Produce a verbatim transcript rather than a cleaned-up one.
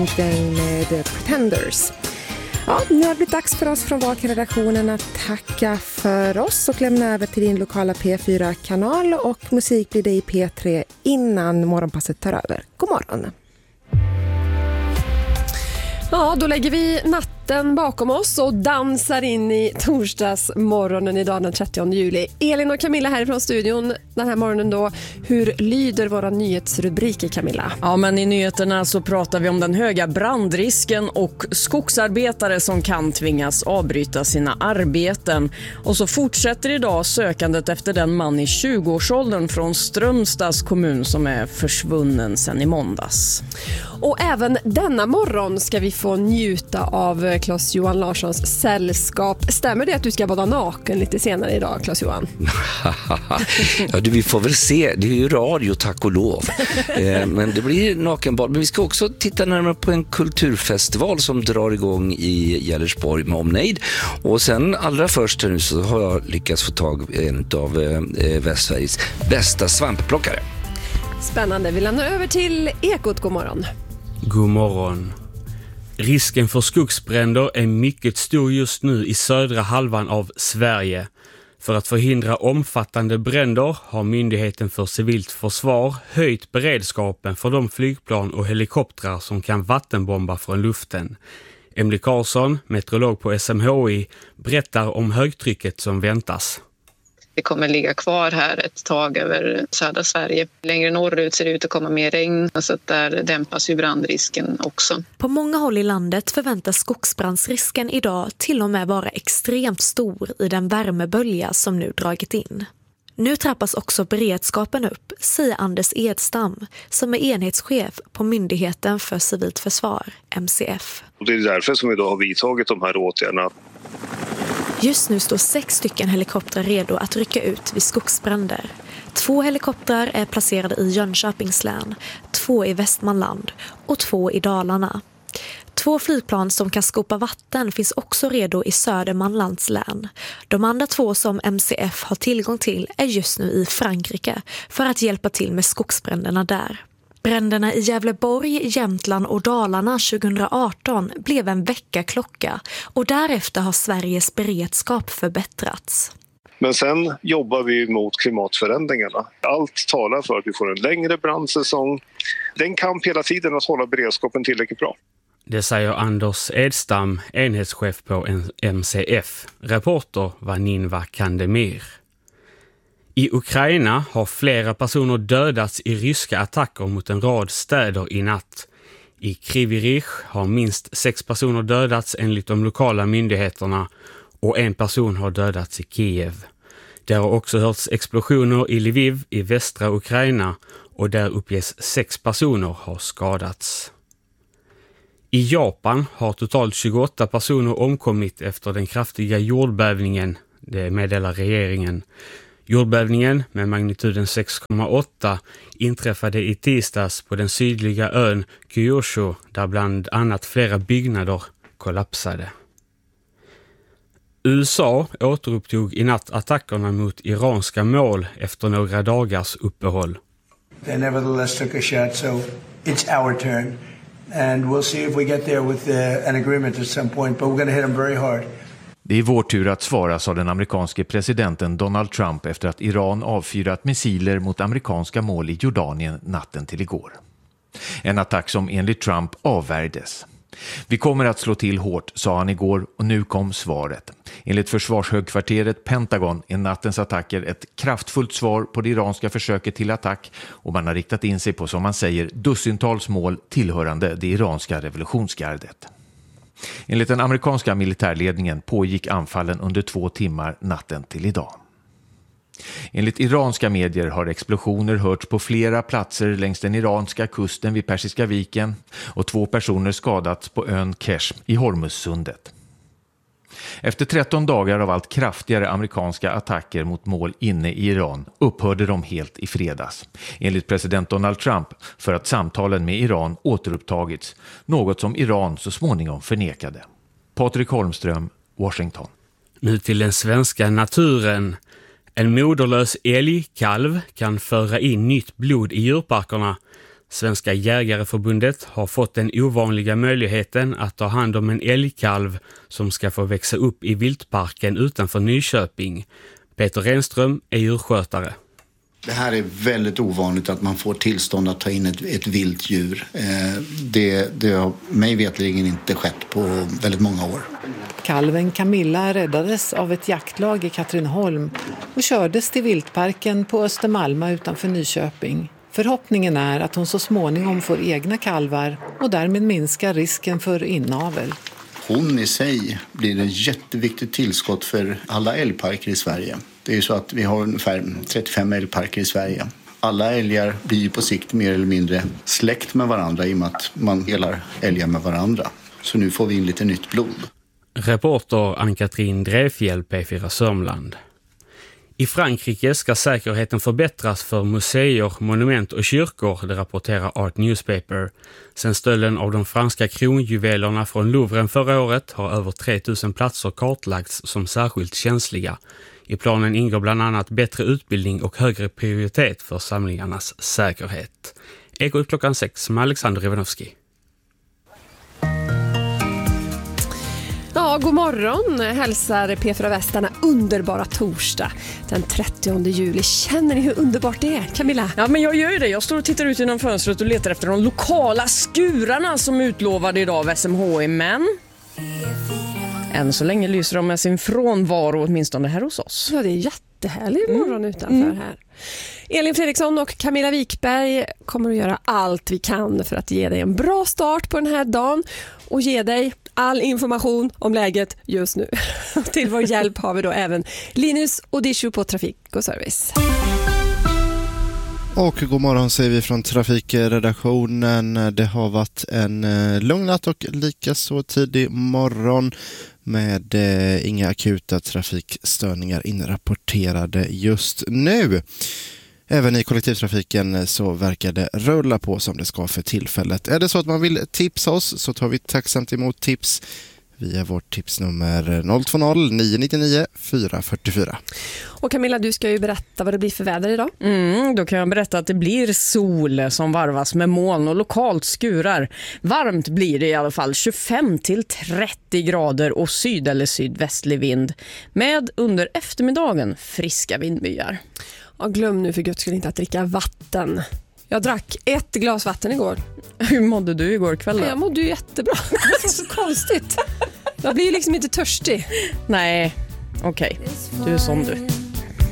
Springsteen med The Pretenders. Ja, nu har det blivit dags för oss från Vaken-redaktionen att tacka för oss och lämna över till din lokala P fyra-kanal, och musik blir det i P tre innan morgonpasset tar över. God morgon! Ja, då lägger vi natten bakom oss och dansar in i torsdagsmorgonen idag den trettionde juli. Elin och Camilla härifrån studion den här morgonen då. Hur lyder våra nyhetsrubriker, Camilla? Ja, men i nyheterna så pratar vi om den höga brandrisken och skogsarbetare som kan tvingas avbryta sina arbeten. Och så fortsätter idag sökandet efter den man i tjugoårsåldern från Strömstads kommun som är försvunnen sedan i måndags. Och även denna morgon ska vi få njuta av Claes-Johan Larssons sällskap. Stämmer det att du ska vara naken lite senare idag, Claes-Johan? Ja, det, vi får väl se. Det är ju radio, tack och lov. eh, men det blir nakenbad. Men vi ska också titta närmare på en kulturfestival som drar igång i Gällersborg med omnejd. Och sen allra först nu så har jag lyckats få tag i en av eh, Västsveriges bästa svampplockare. Spännande. Vi lämnar över till Ekot. God morgon. God morgon. Risken för skogsbränder är mycket stor just nu i södra halvan av Sverige. För att förhindra omfattande bränder har Myndigheten för civilt försvar höjt beredskapen för de flygplan och helikoptrar som kan vattenbomba från luften. Emily Karlsson, meteorolog på S M H I, berättar om högtrycket som väntas. Det kommer ligga kvar här ett tag över södra Sverige. Längre norrut ser det ut att komma mer regn, så att där dämpas ju brandrisken också. På många håll i landet förväntas skogsbrandsrisken idag till och med vara extremt stor i den värmebölja som nu dragit in. Nu trappas också beredskapen upp, säger Anders Edstam, som är enhetschef på Myndigheten för civilt försvar, M C F. Och det är därför som vi då har vidtagit de här åtgärderna. Just nu står sex stycken helikoptrar redo att rycka ut vid skogsbränder. Två helikoptrar är placerade i Jönköpings län, två i Västmanland och två i Dalarna. Två flygplan som kan skopa vatten finns också redo i Södermanlands län. De andra två som M C F har tillgång till är just nu i Frankrike för att hjälpa till med skogsbränderna där. Bränderna i Gävleborg, Jämtland och Dalarna tjugoarton blev en väckarklocka och därefter har Sveriges beredskap förbättrats. Men sen jobbar vi mot klimatförändringarna. Allt talar för att vi får en längre brandsäsong. Den kamp hela tiden att hålla beredskapen tillräckligt bra. Det säger Anders Edstam, enhetschef på M C F. Reporter var Ninva Kandemir. I Ukraina har flera personer dödats i ryska attacker mot en rad städer i natt. I Kryvyi har minst sex personer dödats enligt de lokala myndigheterna och en person har dödats i Kiev. Det har också hörts explosioner i Lviv i västra Ukraina och där uppges sex personer har skadats. I Japan har totalt tjugoåtta personer omkommit efter den kraftiga jordbävningen, det meddelar regeringen. Jordbävningen med magnituden sex komma åtta inträffade i tisdags på den sydliga ön Kyushu där bland annat flera byggnader kollapsade. U S A återupptog i natt attackerna mot iranska mål efter några dagars uppehåll. They nevertheless took a shot, so it's our turn. And we'll see if we get there with uh, an agreement at some point, but we're going to hit them very hard. Det är vår tur att svara, sa den amerikanske presidenten Donald Trump efter att Iran avfyrat missiler mot amerikanska mål i Jordanien natten till igår. En attack som enligt Trump avvärjdes. Vi kommer att slå till hårt, sa han igår, och nu kom svaret. Enligt försvarshögkvarteret Pentagon är nattens attacker ett kraftfullt svar på det iranska försöket till attack och man har riktat in sig på, som man säger, dussintals mål tillhörande det iranska revolutionsgardet. Enligt den amerikanska militärledningen pågick anfallen under två timmar natten till idag. Enligt iranska medier har explosioner hörts på flera platser längs den iranska kusten vid Persiska viken och två personer skadats på ön Kesh i Hormuzsundet. Efter tretton dagar av allt kraftigare amerikanska attacker mot mål inne i Iran upphörde de helt i fredags, enligt president Donald Trump, för att samtalen med Iran återupptagits, något som Iran så småningom förnekade. Patrik Holmström, Washington. Nu till den svenska naturen. En moderlös älgkalv kan föra in nytt blod i djurparkerna, Svenska jägareförbundet har fått den ovanliga möjligheten att ta hand om en älgkalv som ska få växa upp i viltparken utanför Nyköping. Peter Renström är djurskötare. Det här är väldigt ovanligt att man får tillstånd att ta in ett, ett vilt djur. Eh, det, det har mig vetligen inte skett på väldigt många år. Kalven Camilla räddades av ett jaktlag i Katrineholm och kördes till viltparken på Östermalma utanför Nyköping. Förhoppningen är att hon så småningom får egna kalvar och därmed minskar risken för inavel. Hon i sig blir ett jätteviktigt tillskott för alla älgparker i Sverige. Det är ju så att vi har ungefär trettiofem älgparker i Sverige. Alla älgar blir på sikt mer eller mindre släkt med varandra i och med att man delar älgar med varandra. Så nu får vi in lite nytt blod. Reporter Ann-Katrin Drefjäll, P fyra Sörmland. I Frankrike ska säkerheten förbättras för museer, monument och kyrkor, det rapporterar Art Newspaper. Sen stölden av de franska kronjuvelerna från Louvren förra året har över tre tusen platser kartlagts som särskilt känsliga. I planen ingår bland annat bättre utbildning och högre prioritet för samlingarnas säkerhet. Ekot klockan sex med Alexander Ivanovski. Ja, god morgon hälsar P fyra Västarna underbara torsdag den trettionde juli. Känner ni hur underbart det är, Camilla? Ja, men jag gör ju det. Jag står och tittar ut genom fönstret och letar efter de lokala skurarna som utlovade idag av S M H I, men än så länge lyser de med sin frånvaro, åtminstone här hos oss. Ja, det är jättehärlig morgon mm. utanför mm. här. Elin Fredriksson och Camilla Wikberg kommer att göra allt vi kan för att ge dig en bra start på den här dagen och ge dig all information om läget just nu. Till vår hjälp har vi då även Linus Odisho på Trafik och Service. Och god morgon säger vi från trafikredaktionen. Det har varit en lugn natt och lika så tidig morgon med eh, inga akuta trafikstörningar inrapporterade just nu. Även i kollektivtrafiken så verkar det rulla på som det ska för tillfället. Är det så att man vill tipsa oss så tar vi tacksamt emot tips via vårt tipsnummer noll två noll nio nio nio fyra fyra fyra. Och Camilla, du ska ju berätta vad det blir för väder idag. Mm, då kan jag berätta att det blir sol som varvas med moln och lokalt skurar. Varmt blir det i alla fall, tjugofem till trettio grader och syd- eller sydvästlig vind. Med under eftermiddagen friska vindbyar. Ja, glöm nu för guds skull inte att dricka vatten. Jag drack ett glas vatten igår. Hur mådde du igår kväll då? Jag mådde ju jättebra. Det är så konstigt. Jag blir ju liksom inte törstig. Nej, okej. Okay. Du är sån du.